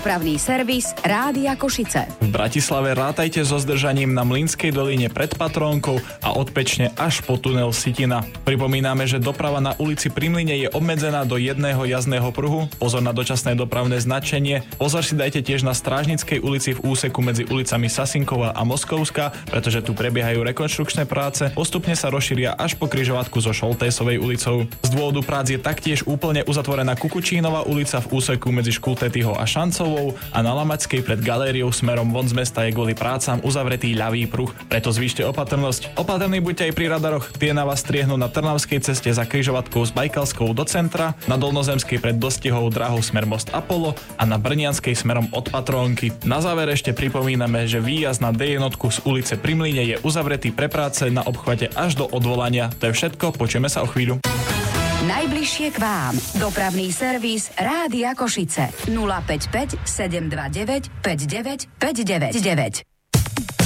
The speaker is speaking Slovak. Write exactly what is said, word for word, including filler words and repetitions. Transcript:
Dopravný servis Rádia Košice. V Bratislave rátajte so zdržaním na Mlynskej doline pred Patrónkou a od Pečne až po tunel Sitina. Pripomíname, že doprava na ulici Pri Mlyne je obmedzená do jedného jazdného pruhu. Pozor na dočasné dopravné značenie. Pozor si dajte tiež na Strážnickej ulici v úseku medzi ulicami Sasinková a Moskovská, pretože tu prebiehajú rekonštrukčné práce. Postupne sa rozšíria až po križovatku so Šoltésovej ulicou. Z dôvodu prác je taktiež úplne uzatvorená Kukučínova ulica v úseku medzi Škultetýho a Šancovou a na Lamačskej pred galériou smerom von z mesta je kvôli prácam uzavretý ľavý pruh. Preto zvýšte opatrnosť. Opatrní buďte aj pri radaroch. Tie na vás striehnú na Trnavskej ceste za križovatkou s Bajkalskou do centra, na Dolnozemskej pred dostihou dráhou smer Most Apollo a na Brnianskej smerom od Patrónky. Na záver ešte pripomíname, že výjazd na dé jeden z ulice Pri Mlyne je uzavretý pre práce na obchvate až do odvolania. To je všetko, počujeme sa o chvíľu. Najbližšie k vám. Dopravný servis Rádia Košice. nula päť päť sedem dva deväť päť deväť päť deväť deväť.